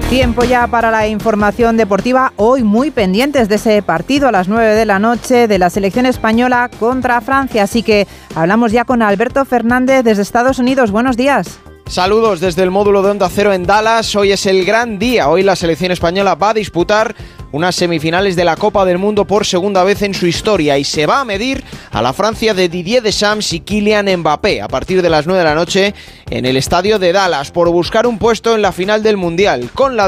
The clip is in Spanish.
Tiempo ya para la información deportiva. Hoy muy pendientes de ese partido a las 9 de la noche de la selección española contra Francia. Así que hablamos ya con Alberto Fernández desde Estados Unidos. Buenos días. Saludos desde el módulo de Onda Cero en Dallas. Hoy es el gran día. Hoy la selección española va a disputar unas semifinales de la Copa del Mundo por segunda vez en su historia y se va a medir a la Francia de Didier Deschamps y Kylian Mbappé a partir de las 9 de la noche en el estadio de Dallas por buscar un puesto en la final del Mundial con la